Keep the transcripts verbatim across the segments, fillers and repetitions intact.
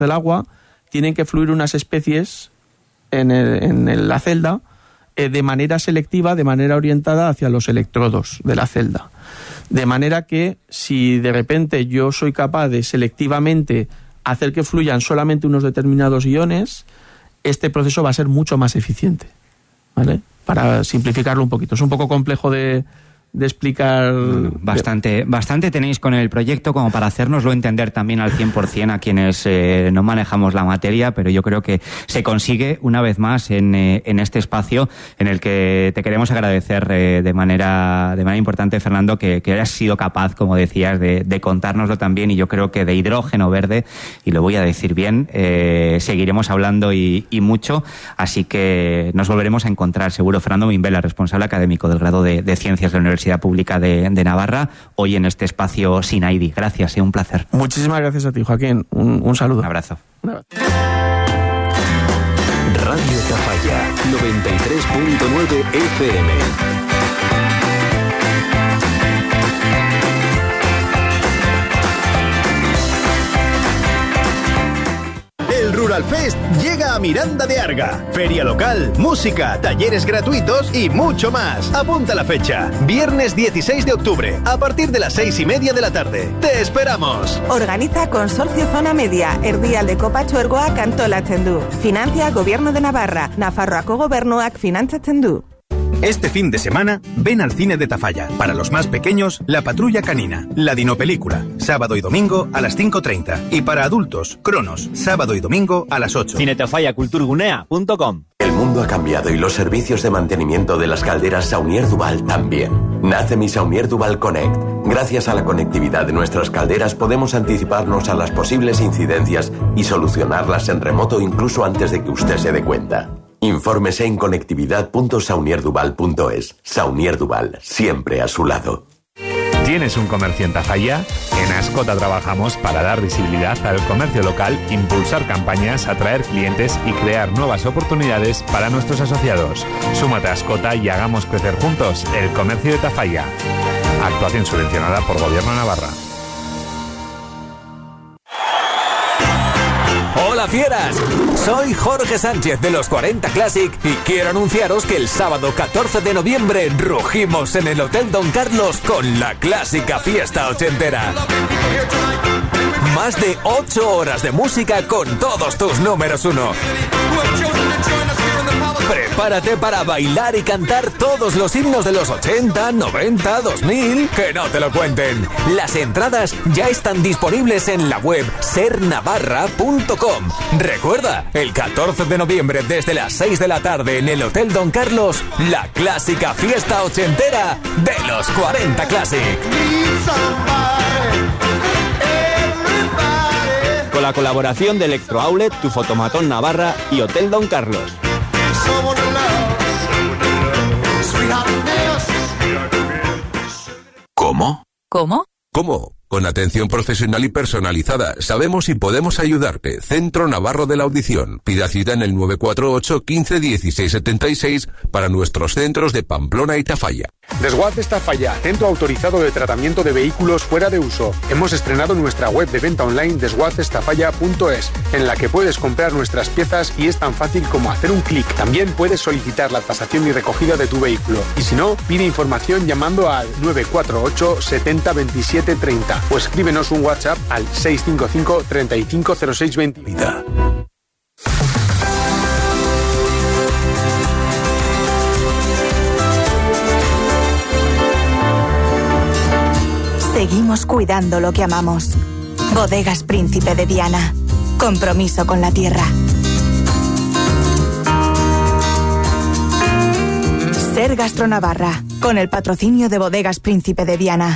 del agua, tienen que fluir unas especies en, el, en la celda eh, de manera selectiva, de manera orientada hacia los electrodos de la celda. De manera que si de repente yo soy capaz de selectivamente hacer que fluyan solamente unos determinados iones, este proceso va a ser mucho más eficiente, ¿vale? Para simplificarlo un poquito. Es un poco complejo de... de explicar... Bastante, bastante tenéis con el proyecto como para hacérnoslo entender también al cien por ciento a quienes eh, no manejamos la materia, pero yo creo que se consigue una vez más en, eh, en este espacio en el que te queremos agradecer eh, de manera de manera importante, Fernando, que, que hayas sido capaz, como decías, de, de contárnoslo también, y yo creo que de hidrógeno verde, y lo voy a decir bien, eh, seguiremos hablando y, y mucho, así que nos volveremos a encontrar seguro. Fernando Mimbela, responsable académico del grado de, de Ciencias de la Universidad Pública de, de Navarra, hoy en este espacio SINAIDI. Gracias, eh, un placer. Muchísimas gracias a ti, Joaquín. Un, un saludo. Un abrazo. Un abrazo. Radio Tafalla, noventa y tres punto nueve F M. Rural Fest llega a Miranda de Arga. Feria local, música, talleres gratuitos y mucho más. Apunta la fecha. Viernes dieciséis de octubre, a partir de las seis y media de la tarde. ¡Te esperamos! Organiza Consorcio Zona Media, Erdialde Kopatxuergoak antolatzen du. Financia Gobierno de Navarra, Nafarroako Gobernuak finantzatzen du. Este fin de semana, ven al cine de Tafalla. Para los más pequeños, La Patrulla Canina, la Dinopelícula, sábado y domingo a las cinco treinta. Y para adultos, Cronos, sábado y domingo a las ocho. Cinetafalla Kulturgunea punto com. El mundo ha cambiado y los servicios de mantenimiento de las calderas Saunier Duval también. Nace mi Saunier Duval Connect. Gracias a la conectividad de nuestras calderas podemos anticiparnos a las posibles incidencias y solucionarlas en remoto incluso antes de que usted se dé cuenta. Infórmese en conectividad punto saunier duval punto es. Saunier Duval, siempre a su lado. ¿Tienes un comercio en Tafalla? En Ascota trabajamos para dar visibilidad al comercio local, impulsar campañas, atraer clientes y crear nuevas oportunidades para nuestros asociados. Súmate a Ascota y hagamos crecer juntos el comercio de Tafalla. Actuación subvencionada por Gobierno de Navarra. ¡Hola fieras! Soy Jorge Sánchez de los cuarenta Classic y quiero anunciaros que el sábado catorce de noviembre rugimos en el Hotel Don Carlos con la clásica fiesta ochentera. Más de ocho horas de música con todos tus números uno. Prepárate para bailar y cantar todos los himnos de los ochenta, noventa, dos mil. ¡Que no te lo cuenten! Las entradas ya están disponibles en la web ser navarra punto com. Recuerda, el catorce de noviembre desde las seis de la tarde en el Hotel Don Carlos, la clásica fiesta ochentera de los cuarenta Classic. Con la colaboración de Electro Outlet, Tu Fotomatón Navarra y Hotel Don Carlos. ¿Cómo? ¿Cómo? ¿Cómo? Con atención profesional y personalizada. Sabemos y podemos ayudarte. Centro Navarro de la Audición. Pida cita en el nueve cuatro ocho, quince, dieciséis setenta y seis para nuestros centros de Pamplona y Tafalla. Desguaces Tafalla, centro autorizado de tratamiento de vehículos fuera de uso. Hemos estrenado nuestra web de venta online desguaces tafalla punto es, en la que puedes comprar nuestras piezas y es tan fácil como hacer un clic. También puedes solicitar la tasación y recogida de tu vehículo. Y si no, pide información llamando al nueve cuatro ocho, setenta, veintisiete, treinta o escríbenos un WhatsApp al seis cinco cinco, treinta y cinco, cero seis veinte. Seguimos cuidando lo que amamos. Bodegas Príncipe de Viana. Compromiso con la tierra. Ser Gastronavarra, con el patrocinio de Bodegas Príncipe de Viana.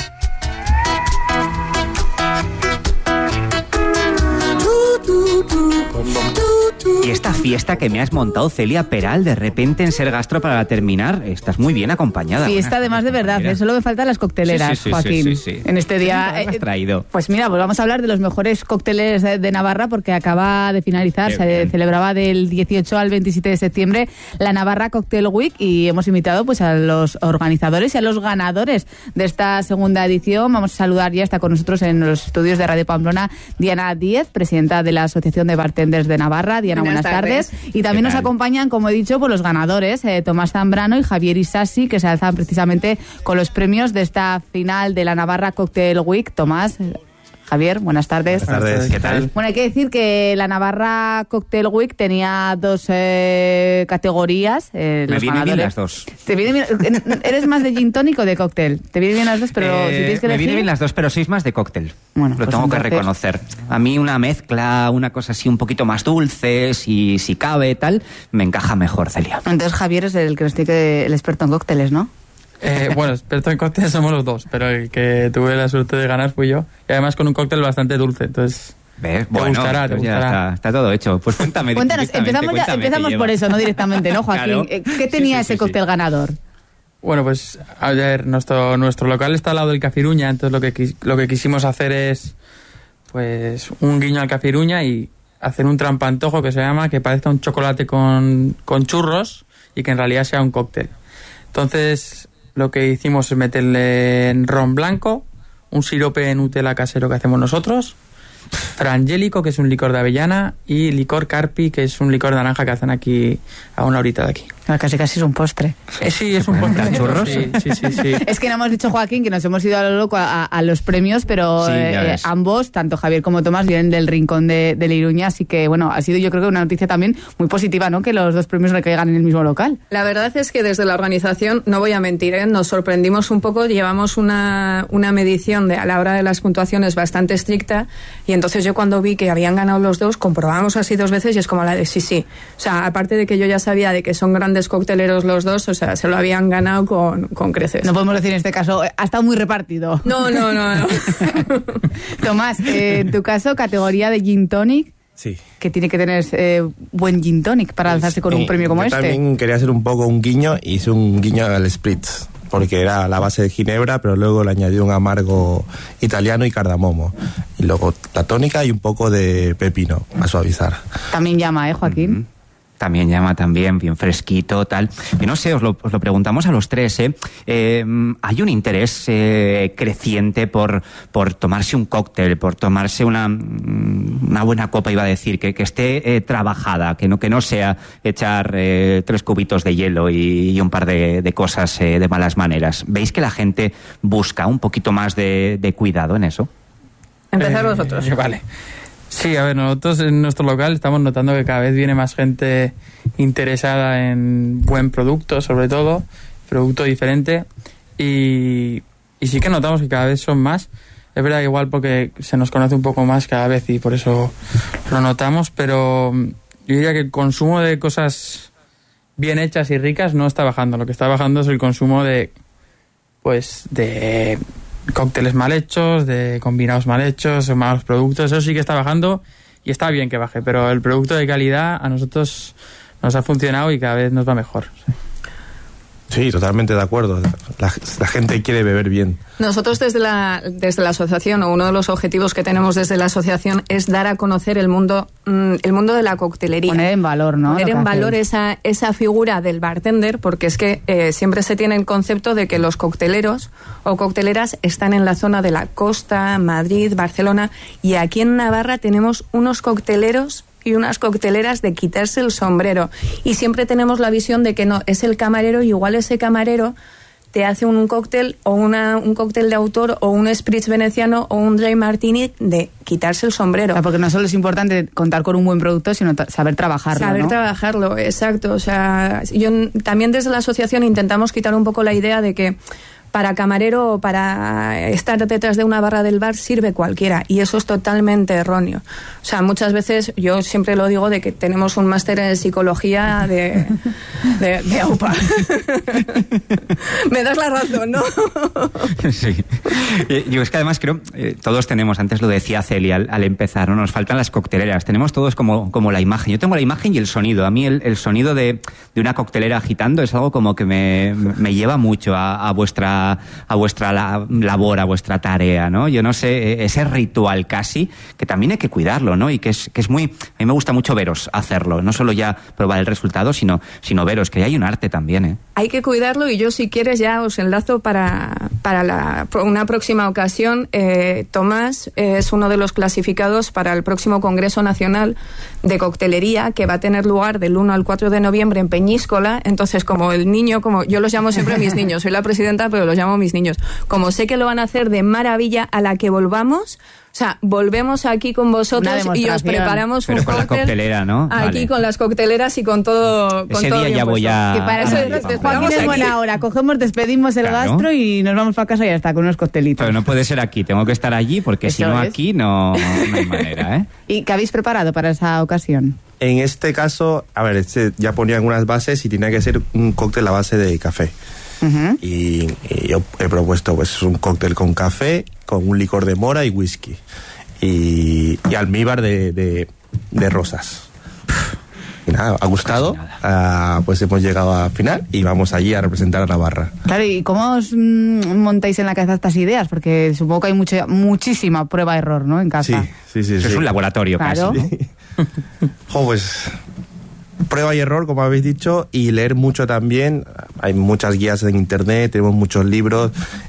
Y esta fiesta que me has montado, Celia Peral, de repente en Ser Gastro para terminar, estás muy bien acompañada. Fiesta además de verdad, ¿eh? Solo me faltan las cocteleras, sí, sí, sí, Joaquín, sí, sí, sí. en este día. ¿Qué has traído? Pues mira, pues vamos a hablar de los mejores cócteles de, de Navarra, porque acaba de finalizar, Qué se bien. celebraba del dieciocho al veintisiete de septiembre la Navarra Cocktail Week, y hemos invitado pues a los organizadores y a los ganadores de esta segunda edición. Vamos a saludar, ya está con nosotros en los estudios de Radio Pamplona Diana Díez, presidenta de la Asociación de Bartenders de Navarra. Diana, buenas, buenas tardes. tardes. Y también nos acompañan, como he dicho, por los ganadores, eh, Tomás Zambrano y Javier Isasi, que se alzan precisamente con los premios de esta final de la Navarra Cocktail Week. Tomás, Javier, buenas tardes. Buenas tardes, ¿qué tal? Bueno, hay que decir que la Navarra Cocktail Week tenía dos eh, categorías. Eh, Me los vienen ganadores. bien las dos. ¿Te viene bien? ¿Eres más de gin tonic o de cóctel? Te vienen bien las dos, pero Eh, si tienes que me elegir... vienen bien las dos, pero sois más de cóctel. Bueno, lo pues tengo que entonces- reconocer. A mí una mezcla, una cosa así un poquito más dulce, si, si cabe, tal, me encaja mejor, Celia. Entonces Javier es el que nos tiene que- el experto en cócteles, ¿no? Eh, bueno, experto en cócteles somos los dos, pero el que tuve la suerte de ganar fui yo. Y además con un cóctel bastante dulce, entonces... ¿Ves? Te Bueno, gustará, te pues ya gustará. está, está todo hecho. Pues cuéntame. Cuéntanos, directamente, empezamos, ya, cuéntame, empezamos ¿qué por lleva? eso, no directamente, ¿no, Joaquín? Claro. Eh, ¿Qué tenía Sí, sí, ese sí, cóctel sí. ganador? Bueno, pues a ver, nuestro, nuestro local está al lado del Cafiruña, entonces lo que, quis- lo que quisimos hacer es pues un guiño al Cafiruña y hacer un trampantojo que se llama, que parezca un chocolate con, con churros y que en realidad sea un cóctel. Entonces lo que hicimos es meterle en ron blanco, un sirope de Nutella casero que hacemos nosotros, frangélico, que es un licor de avellana, y licor Carpi, que es un licor de naranja que hacen aquí a una horita de aquí. Ah, Casi casi es un postre. Eh, sí, es un postre. ¿Churros? Sí, sí, sí, sí. Es que no hemos dicho, Joaquín, que nos hemos ido a lo loco a, a- a los premios, pero Sí, ya eh, ves. ambos, tanto Javier como Tomás, vienen del rincón de, de la Iruña, así que, bueno, ha sido yo creo que una noticia también muy positiva, ¿no?, que los dos premios recaigan en el mismo local. La verdad es que desde la organización, no voy a mentir, ¿eh? Nos sorprendimos un poco, llevamos una, una medición de, a la hora de las puntuaciones bastante estricta, y entonces yo cuando vi que habían ganado los dos, comprobamos así dos veces y es como la de sí, sí. O sea, aparte de que yo ya sabía de que son grandes cocteleros los dos, o sea, se lo habían ganado con, con creces. No podemos decir en este caso, eh, ha estado muy repartido. No, no, no, no. Tomás, eh, en tu caso, categoría de gin tonic, Sí. que tiene que tener eh, buen gin tonic para alzarse con un Sí, premio como yo este. También quería hacer un poco un guiño, hice un guiño al Spritz, porque era la base de ginebra, pero luego le añadí un amargo italiano y cardamomo. Y luego la tónica y un poco de pepino, a suavizar. También llama, ¿eh, Joaquín? También llama, también, bien fresquito, tal. Y no sé, os lo, os lo preguntamos a los tres, ¿eh? Eh, hay un interés eh, creciente por, por tomarse un cóctel, por tomarse una, una buena copa, iba a decir, que, que esté eh, trabajada, que no, que no sea echar eh, tres cubitos de hielo y, y un par de, de cosas eh, de malas maneras. ¿Veis que la gente busca un poquito más de, de cuidado en eso? Empezar Eh, vosotros. Vale. Sí, a ver, nosotros en nuestro local estamos notando que cada vez viene más gente interesada en buen producto, sobre todo, producto diferente, y, y sí que notamos que cada vez son más. Es verdad que igual porque se nos conoce un poco más cada vez y por eso lo notamos, pero yo diría que el consumo de cosas bien hechas y ricas no está bajando. Lo que está bajando es el consumo de, pues, de cócteles mal hechos, de combinados mal hechos, o malos productos. Eso sí que está bajando y está bien que baje, pero el producto de calidad a nosotros nos ha funcionado y cada vez nos va mejor. Sí, totalmente de acuerdo. La, la gente quiere beber bien. Nosotros desde la, desde la asociación, o uno de los objetivos que tenemos desde la asociación, es dar a conocer el mundo, mm, el mundo de la coctelería. Poner en valor, ¿no? Poner lo que en valor hacéis. esa, esa figura del bartender, porque es que eh, siempre se tiene el concepto de que los cocteleros o cocteleras están en la zona de la costa, Madrid, Barcelona, y aquí en Navarra tenemos unos cocteleros y unas cocteleras de quitarse el sombrero. Y siempre tenemos la visión de que no, es el camarero, y igual ese camarero te hace un cóctel o una, un cóctel de autor o un spritz veneciano o un dry martini de quitarse el sombrero. O sea, porque no solo es importante contar con un buen producto, sino ta- saber trabajarlo, Saber ¿no? trabajarlo, exacto. O sea, yo también desde la asociación intentamos quitar un poco la idea de que para camarero o para estar detrás de una barra del bar sirve cualquiera, y eso es totalmente erróneo. O sea, muchas veces, yo siempre lo digo, de que tenemos un máster en psicología de, de, de AUPA. Me das la razón, ¿no? Sí. Yo es que además creo, eh, todos tenemos, antes lo decía Celia al, al empezar, ¿no? Nos faltan las cocteleras, tenemos todos como, como la imagen. Yo tengo la imagen y el sonido. A mí el, el sonido de, de una coctelera agitando es algo como que me, me lleva mucho a, a vuestra a vuestra la, labor, a vuestra tarea, ¿no? Yo no sé, ese ritual casi, que también hay que cuidarlo, ¿no? Y que es, que es muy... A mí me gusta mucho veros hacerlo, no solo ya probar el resultado, sino, sino veros, que hay un arte también, ¿eh? Hay que cuidarlo, y yo, si quieres, ya os enlazo para, para la, una próxima ocasión. Eh, Tomás es uno de los clasificados para el próximo Congreso Nacional de Coctelería, que va a tener lugar del uno al cuatro de noviembre en Peñíscola. Entonces, como el niño, como yo los llamo siempre mis niños, soy la presidenta, pero los llamo mis niños. Como sé que lo van a hacer de maravilla, a la que volvamos... O sea, volvemos aquí con vosotros y os preparamos Pero un con cóctel la coctelera, ¿no? aquí Vale. con las cocteleras y con todo. Con Ese todo día bien ya voy puesto. a... Que para eso a- es, Joaquín es buena hora. Cogemos, despedimos el Claro. gastro y nos vamos para casa y ya está, con unos coctelitos. Pero no puede ser aquí, tengo que estar allí, porque si Eso no es. aquí no, no hay manera, ¿eh? ¿Y qué habéis preparado para esa ocasión? En este caso, a ver, este ya ponía algunas bases y tenía que ser un cóctel a base de café. Uh-huh. Y, y yo he propuesto pues un cóctel con café, con un licor de mora y whisky. Y, y almíbar de, de, de rosas. Y nada, ha gustado. Ah, pues hemos llegado al final y vamos allí a representar a Navarra. Claro, ¿y cómo os mm, montáis en la cabeza estas ideas? Porque supongo que hay mucha, muchísima prueba-error, ¿no? En casa. Sí, sí, sí. Eso sí. es un laboratorio Claro. casi. Jo, pues prueba y error, como habéis dicho, y leer mucho también. Hay muchas guías en internet, tenemos muchos libros,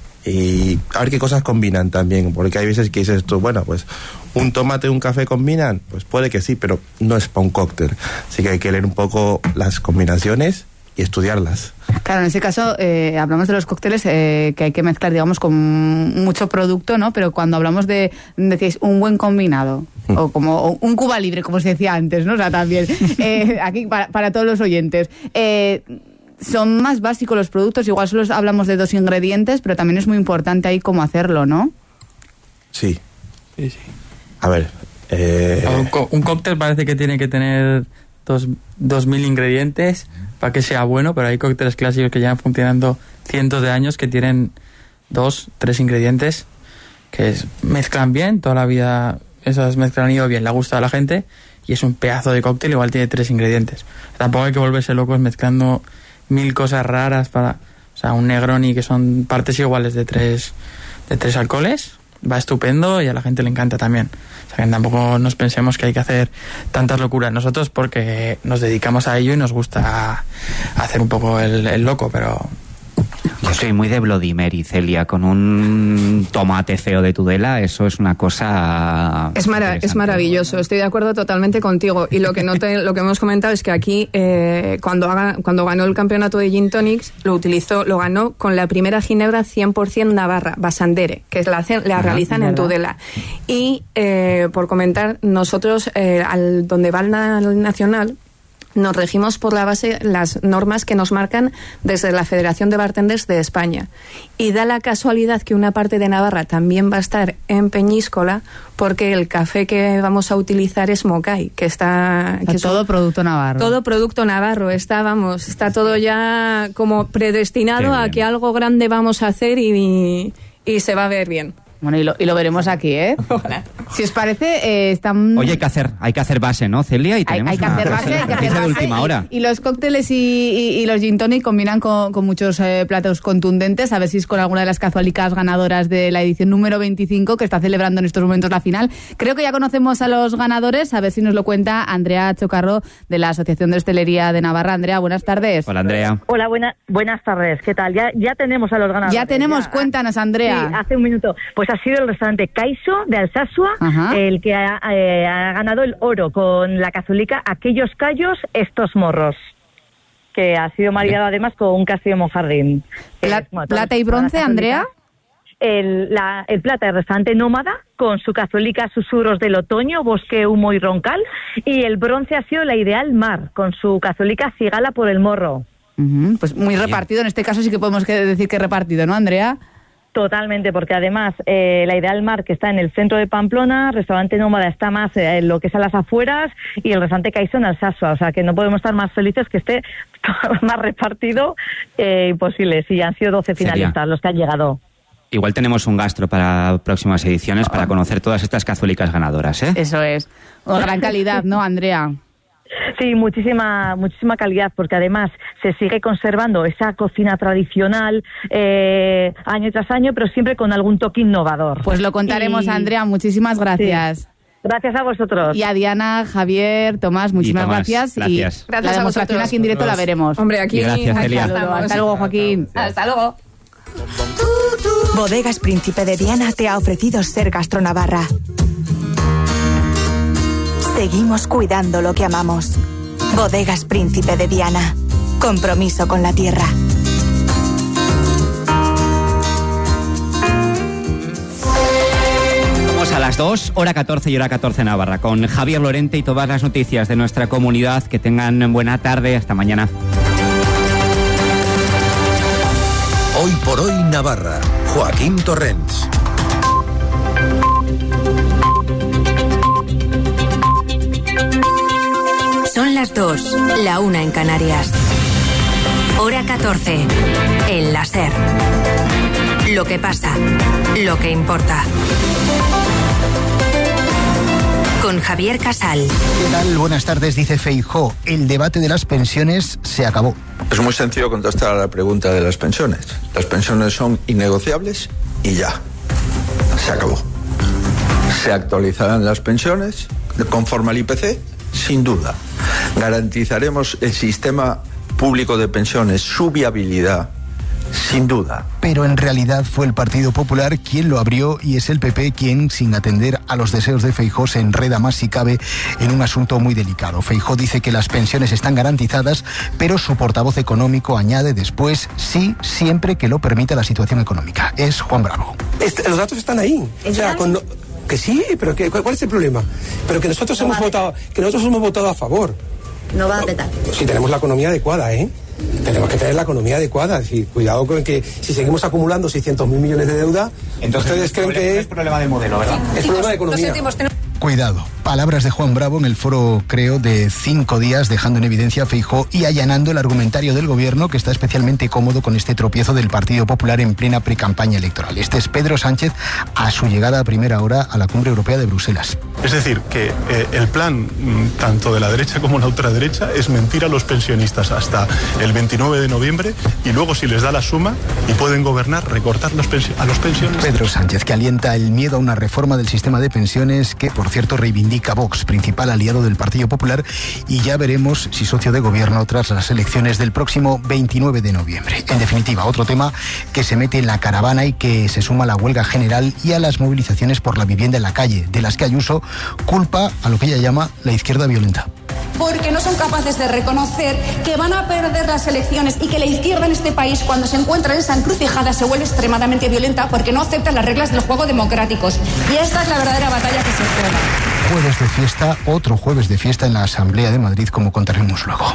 y a ver qué cosas combinan también, porque hay veces que dices tú, bueno, pues un tomate y un café combinan, pues puede que sí, pero no es para un cóctel, así que hay que leer un poco las combinaciones y estudiarlas. Claro, en ese caso eh, hablamos de los cócteles eh, que hay que mezclar, digamos, con mucho producto, ¿no? Pero cuando hablamos de, decíais, un buen combinado, mm. o como o un Cuba Libre, como se decía antes, ¿no? O sea, también, eh, aquí para, para todos los oyentes. Eh, son más básicos los productos, igual solo hablamos de dos ingredientes, pero también es muy importante ahí cómo hacerlo, ¿no? Sí. Sí, sí. A ver... Eh... Un, co- un cóctel parece que tiene que tener dos, dos mil ingredientes para que sea bueno, pero hay cócteles clásicos que llevan funcionando cientos de años que tienen dos, tres ingredientes que es, mezclan bien, toda la vida esas mezclan ido bien, le ha gustado a la gente y es un pedazo de cóctel, igual tiene tres ingredientes. Tampoco hay que volverse locos mezclando mil cosas raras para... O sea, un Negroni que son partes iguales de tres, de tres alcoholes, va estupendo y a la gente le encanta también. O sea, que tampoco nos pensemos que hay que hacer tantas locuras nosotros, porque nos dedicamos a ello y nos gusta hacer un poco el, el loco, pero... Yo soy muy de Bloody Mary, Celia, con un tomate feo de Tudela, eso es una cosa... Es, mara- es maravilloso, estoy de acuerdo totalmente contigo. Y lo que no te, lo que hemos comentado es que aquí, eh, cuando, haga, cuando ganó el campeonato de Gin Tonics, lo utilizó, lo ganó con la primera ginebra cien por ciento Navarra, Basandere, que la, la realizan en Tudela. Y, eh, por comentar, nosotros, eh, al, donde va el Nacional, nos regimos por la base las normas que nos marcan desde la Federación de Bartenders de España. Y da la casualidad que una parte de Navarra también va a estar en Peñíscola, porque el café que vamos a utilizar es Mocay, que está... Que todo un, producto navarro. Todo producto navarro. Está, vamos, está todo ya como predestinado a que algo grande vamos a hacer y, y se va a ver bien. Bueno, y lo, y lo veremos aquí, ¿eh? Ojalá. Si os parece, eh, están... Oye, hay que hacer, hay que hacer base, ¿no, Celia? Y tenemos hay, hay que una hacer base, hay que hacer de base. última hora. Y, y los cócteles y, y, y los gin tonic combinan con, con muchos eh, platos contundentes. A ver si es con alguna de las cazuelicas ganadoras de la edición número veinticinco, que está celebrando en estos momentos la final. Creo que ya conocemos a los ganadores. A ver si nos lo cuenta Andrea Chocarro, de la Asociación de Hostelería de Navarra. Andrea, buenas tardes. Hola, Andrea. Hola, buena, buenas tardes. ¿Qué tal? Ya, ya tenemos a los ganadores. Ya tenemos, ya. Cuéntanos, Andrea. Sí, hace un minuto. Pues ha sido el restaurante Caiso de Alsasua, Ajá. el que ha, eh, ha ganado el oro con la cazulica Aquellos Callos, Estos Morros, que ha sido maridado además con un castillo monjardín. Pla- es, bueno, ¿Plata y bronce, Andrea? El, la, el plata, el restaurante Nómada, con su cazulica Susurros del Otoño, Bosque, Humo y Roncal. Y el bronce ha sido la Ideal Mar, con su cazulica Cigala por el Morro. Uh-huh. Pues muy repartido, en este caso sí que podemos decir que repartido, ¿no, Andrea? Totalmente, porque además eh, la Ideal Mar, que está en el centro de Pamplona, Restaurante Nómada está más eh, en lo que es a las afueras, y el restaurante Caixó en Alsasua, o sea que no podemos estar más felices que esté más repartido eh, imposible. Sí, han sido doce finalistas Sería. los que han llegado. Igual tenemos un gastro para próximas ediciones para conocer todas estas cazuelicas ganadoras, ¿eh? Eso es. O gran calidad, ¿no, Andrea? Sí, muchísima muchísima calidad, porque además se sigue conservando esa cocina tradicional eh, año tras año, pero siempre con algún toque innovador. Pues lo contaremos, y... Andrea, muchísimas gracias. Sí. Gracias a vosotros. Y a Diana, Javier, Tomás, muchísimas Tomás, gracias. gracias. Y gracias la demostración aquí en directo la veremos. Hombre, aquí... Gracias, Celia. Hasta luego, Joaquín. Hasta luego. Bodegas Príncipe de Viana te ha ofrecido Ser Gastronavarra. Seguimos cuidando lo que amamos. Bodegas Príncipe de Viana. Compromiso con la tierra. Vamos a las dos, hora catorce y hora catorce Navarra, con Javier Lorente y todas las noticias de nuestra comunidad. Que tengan buena tarde. Hasta mañana. Hoy por hoy Navarra. Joaquín Torrents. Son las dos, la una en Canarias. Hora catorce, en la SER. Lo que pasa, lo que importa. Con Javier Casal. ¿Qué tal? Buenas tardes, dice Feijóo. El debate de las pensiones se acabó. Es muy sencillo contestar a la pregunta de las pensiones. Las pensiones son innegociables y ya. Se acabó. ¿Se actualizarán las pensiones conforme al I P C? Sin duda. ¿Garantizaremos el sistema público de pensiones, su viabilidad? Sin duda. Pero en realidad fue el Partido Popular quien lo abrió y es el P P quien, sin atender a los deseos de Feijóo, se enreda más si cabe en un asunto muy delicado. Feijóo dice que las pensiones están garantizadas, pero su portavoz económico añade después sí, siempre que lo permita la situación económica. Es Juan Bravo. Este, los datos están ahí. O sea, cuando, que sí, pero que, ¿cuál es el problema? Pero que nosotros no hemos votado, que nosotros hemos votado a favor. No va a petar. Si tenemos la economía adecuada, ¿eh? Tenemos que tener la economía adecuada. Es decir, cuidado con que si seguimos acumulando seiscientos mil millones de deuda, entonces ustedes creen que es problema de modelo, ¿verdad? Es sí, problema de economía. Cuidado. Palabras de Juan Bravo en el foro, creo, de cinco días, dejando en evidencia a Feijóo y allanando el argumentario del gobierno, que está especialmente cómodo con este tropiezo del Partido Popular en plena precampaña electoral. Este es Pedro Sánchez a su llegada a primera hora a la Cumbre Europea de Bruselas. Es decir, que eh, el plan tanto de la derecha como la ultraderecha es mentir a los pensionistas hasta el veintinueve de noviembre y luego, si les da la suma y pueden gobernar, recortar los pensio- a los pensionistas. Pedro Sánchez, que alienta el miedo a una reforma del sistema de pensiones que, por cierto, reivindica Vox, principal aliado del Partido Popular, y ya veremos si socio de gobierno tras las elecciones del próximo veintinueve de noviembre. En definitiva, otro tema que se mete en la caravana y que se suma a la huelga general y a las movilizaciones por la vivienda en la calle, de las que Ayuso culpa a lo que ella llama la izquierda violenta. Porque no son capaces de reconocer que van a perder las elecciones y que la izquierda en este país, cuando se encuentra en esa encrucijada, se vuelve extremadamente violenta porque no acepta las reglas del juego democráticos. Y esta es la verdadera batalla que se juega. Jueves de fiesta, otro jueves de fiesta en la Asamblea de Madrid, como contaremos luego.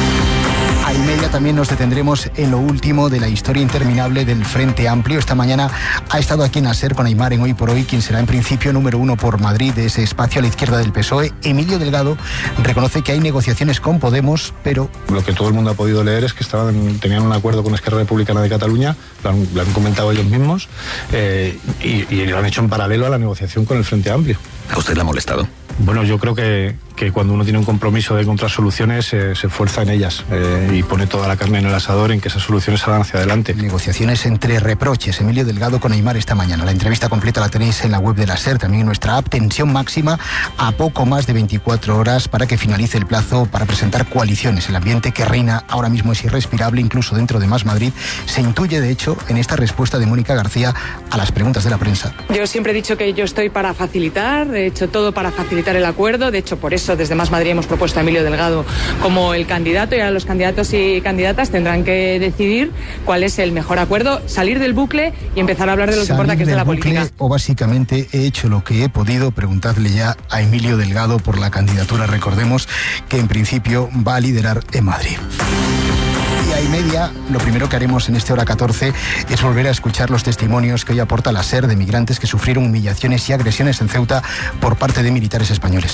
A y media también nos detendremos en lo último de la historia interminable del Frente Amplio. Esta mañana ha estado aquí en ASER con Aimar en Hoy por Hoy, quien será en principio número uno por Madrid de ese espacio a la izquierda del P S O E. Emilio Delgado reconoce que hay negociaciones con Podemos, pero... Lo que todo el mundo ha podido leer es que estaban, tenían un acuerdo con Esquerra Republicana de Cataluña, lo han, lo han comentado ellos mismos, eh, y, y lo han hecho en paralelo a la negociación con el Frente Amplio. ¿A usted le ha molestado? Bueno, yo creo que, que cuando uno tiene un compromiso de encontrar soluciones, eh, se esfuerza en ellas eh, y pone toda la carne en el asador en que esas soluciones salgan hacia adelante. Negociaciones entre reproches. Emilio Delgado con Aimar esta mañana. La entrevista completa la tenéis en la web de la SER, también en nuestra app. Tensión máxima a poco más de veinticuatro horas para que finalice el plazo para presentar coaliciones. El ambiente que reina ahora mismo es irrespirable, incluso dentro de Más Madrid. Se intuye, de hecho, en esta respuesta de Mónica García a las preguntas de la prensa. Yo siempre he dicho que yo estoy para facilitar, he hecho todo para facilitar el acuerdo. De hecho, por eso desde Más Madrid hemos propuesto a Emilio Delgado como el candidato, y ahora los candidatos y candidatas tendrán que decidir cuál es el mejor acuerdo, salir del bucle y empezar a hablar de lo que importa, que es de la política. O básicamente he hecho lo que he podido. Preguntadle ya a Emilio Delgado por la candidatura. Recordemos que en principio va a liderar en Madrid. Y y media, lo primero que haremos en este Hora catorce es volver a escuchar los testimonios que hoy aporta la SER de migrantes que sufrieron humillaciones y agresiones en Ceuta por parte de militares españoles.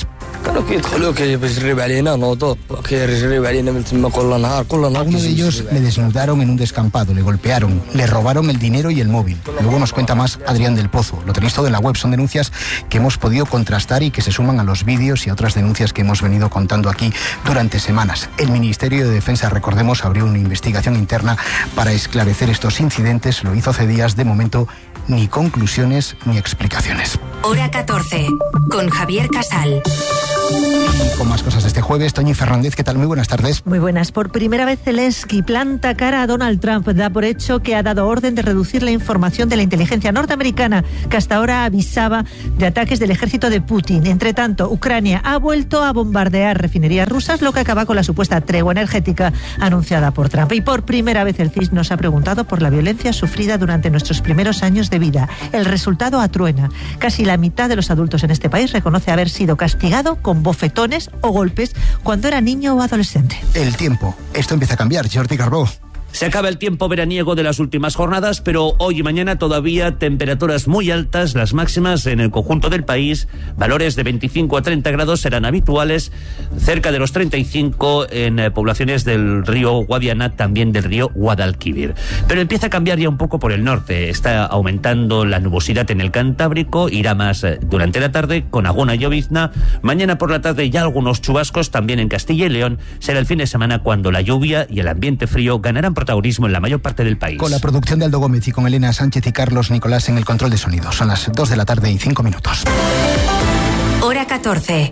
Algunos de ellos le desnudaron en un descampado, le golpearon, le robaron el dinero y el móvil. Luego nos cuenta más Adrián del Pozo. Lo tenéis todo en la web. Son denuncias que hemos podido contrastar y que se suman a los vídeos y a otras denuncias que hemos venido contando aquí durante semanas. El Ministerio de Defensa, recordemos, abrió una investigación interna para esclarecer estos incidentes. Lo hizo hace días. De momento, ni conclusiones ni explicaciones. Hora catorce, con Javier Casal. Y con más cosas de este jueves, Toñi Fernández, ¿qué tal? Muy buenas tardes. Muy buenas. Por primera vez Zelensky planta cara a Donald Trump. Da por hecho que ha dado orden de reducir la información de la inteligencia norteamericana, que hasta ahora avisaba de ataques del ejército de Putin. Entre tanto, Ucrania ha vuelto a bombardear refinerías rusas, lo que acaba con la supuesta tregua energética anunciada por Trump. Y por primera vez el C I S nos ha preguntado por la violencia sufrida durante nuestros primeros años de vida. El resultado atruena. Casi la mitad de los adultos en este país reconoce haber sido castigado con bofetones o golpes cuando era niño o adolescente. El tiempo. Esto empieza a cambiar. Jordi Carbó. Se acaba el tiempo veraniego de las últimas jornadas, pero hoy y mañana todavía temperaturas muy altas, las máximas en el conjunto del país, valores de veinticinco a treinta grados serán habituales, cerca de los treinta y cinco en eh, poblaciones del río Guadiana, también del río Guadalquivir. Pero empieza a cambiar ya un poco por el norte, está aumentando la nubosidad en el Cantábrico, irá más eh, durante la tarde con alguna llovizna, mañana por la tarde ya algunos chubascos, también en Castilla y León, será el fin de semana cuando la lluvia y el ambiente frío ganarán protagonismo en la mayor parte del país. Con la producción de Aldo Gómez y con Elena Sánchez y Carlos Nicolás en el control de sonido. Son las dos de la tarde y cinco minutos. Hora catorce.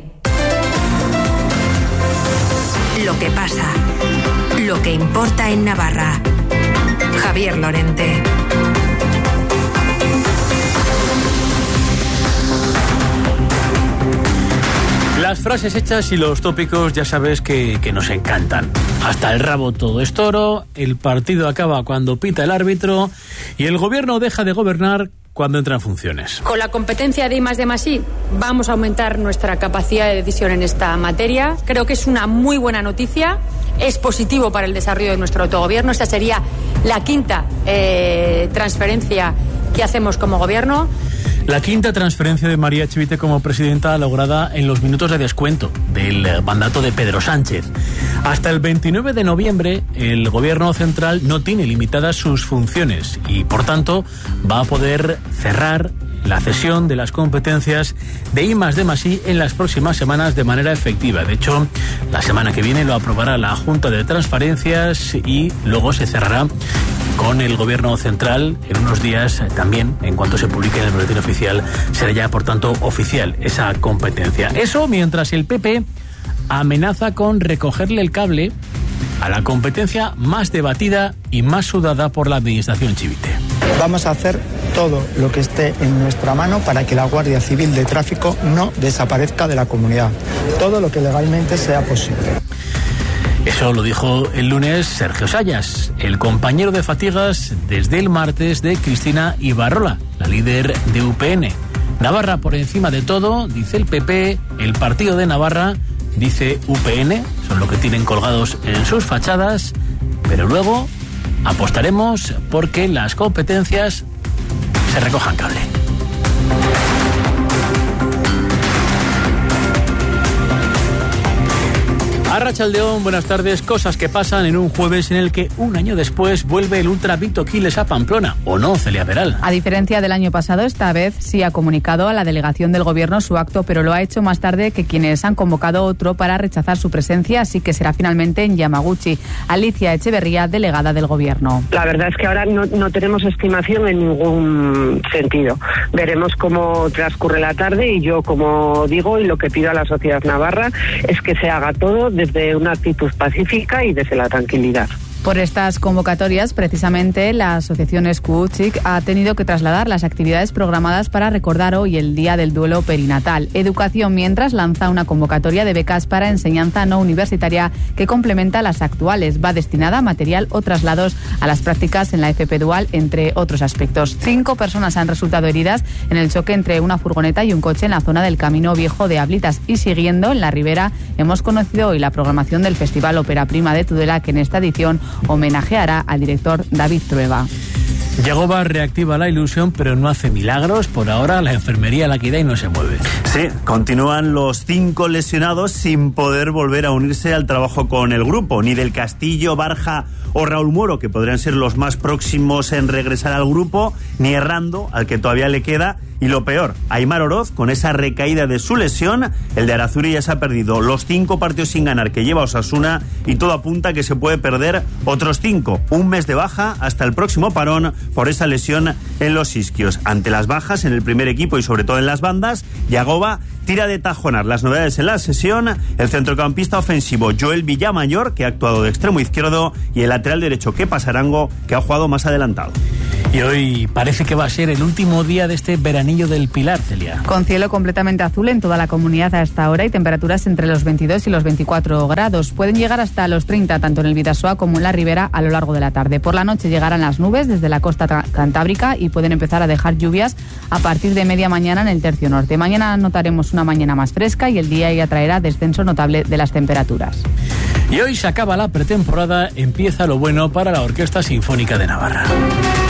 Lo que pasa. Lo que importa en Navarra. Javier Lorente. Las frases hechas y los tópicos ya sabes que, que nos encantan. Hasta el rabo todo es toro, el partido acaba cuando pita el árbitro y el gobierno deja de gobernar cuando entra en funciones. Con la competencia de I más D más I vamos a aumentar nuestra capacidad de decisión en esta materia. Creo que es una muy buena noticia, es positivo para el desarrollo de nuestro autogobierno. Esta sería la quinta eh, transferencia que hacemos como gobierno. La quinta transferencia de María Chivite como presidenta lograda en los minutos de descuento del mandato de Pedro Sánchez. Hasta el veintinueve de noviembre el gobierno central no tiene limitadas sus funciones y por tanto va a poder cerrar la cesión de las competencias de I más D más I en las próximas semanas de manera efectiva. De hecho, la semana que viene lo aprobará la Junta de Transparencias y luego se cerrará con el gobierno central en unos días también, en cuanto se publique en el boletín oficial, será ya por tanto oficial esa competencia. Eso mientras el P P amenaza con recogerle el cable a la competencia más debatida y más sudada por la administración Chivite. Vamos a hacer todo lo que esté en nuestra mano para que la Guardia Civil de Tráfico no desaparezca de la comunidad. Todo lo que legalmente sea posible. Eso lo dijo el lunes Sergio Sayas, el compañero de fatigas desde el martes de Cristina Ibarrola, la líder de U P N. Navarra por encima de todo, dice el P P, el partido de Navarra, dice U P N, son lo que tienen colgados en sus fachadas, pero luego apostaremos porque las competencias se recojan cable. Arratsaldeón, buenas tardes. Cosas que pasan en un jueves en el que un año después vuelve el Ultra Vito Quiles a Pamplona, ¿o no, Celia Peral? A diferencia del año pasado, esta vez sí ha comunicado a la delegación del gobierno su acto, pero lo ha hecho más tarde que quienes han convocado otro para rechazar su presencia, así que será finalmente en Yamaguchi. Alicia Echeverría, delegada del gobierno. La verdad es que ahora no, no tenemos estimación en ningún sentido. Veremos cómo transcurre la tarde y yo, como digo, y lo que pido a la sociedad navarra es que se haga todo desde una actitud pacífica y desde la tranquilidad. Por estas convocatorias, precisamente, la asociación Escuchik ha tenido que trasladar las actividades programadas para recordar hoy el Día del Duelo Perinatal. Educación, mientras, lanza una convocatoria de becas para enseñanza no universitaria que complementa las actuales. Va destinada a material o traslados a las prácticas en la F P Dual, entre otros aspectos. Cinco personas han resultado heridas en el choque entre una furgoneta y un coche en la zona del Camino Viejo de Ablitas. Y siguiendo en la Ribera, hemos conocido hoy la programación del Festival Ópera Prima de Tudela, que en esta edición homenajeará al director David Trueba. Yagoba reactiva la ilusión, pero no hace milagros. Por ahora la enfermería la queda y no se mueve. Sí, continúan los cinco lesionados sin poder volver a unirse al trabajo con el grupo. Ni Del Castillo, Barja o Raúl Moro, que podrían ser los más próximos en regresar al grupo, ni Errando, al que todavía le queda. Y lo peor, Aimar Oroz, con esa recaída de su lesión, el de Arazuri ya se ha perdido los cinco partidos sin ganar que lleva Osasuna y todo apunta a que se puede perder otros cinco. Un mes de baja hasta el próximo parón por esa lesión en los isquios. Ante las bajas en el primer equipo y sobre todo en las bandas, Yagoba tira de tajonar las novedades en la sesión, el centrocampista ofensivo Joel Villamayor, que ha actuado de extremo izquierdo, y el lateral derecho Kepa Sarango, que ha jugado más adelantado. Y hoy parece que va a ser el último día de este veranillo del Pilar, Celia. Con cielo completamente azul en toda la comunidad a esta hora y temperaturas entre los veintidós y los veinticuatro grados. Pueden llegar hasta los treinta tanto en el Bidasoa como en la Ribera a lo largo de la tarde. Por la noche llegarán las nubes desde la costa cantábrica y pueden empezar a dejar lluvias a partir de media mañana en el tercio norte. Mañana notaremos una mañana más fresca y el día ya traerá descenso notable de las temperaturas. Y hoy se acaba la pretemporada, empieza lo bueno para la Orquesta Sinfónica de Navarra.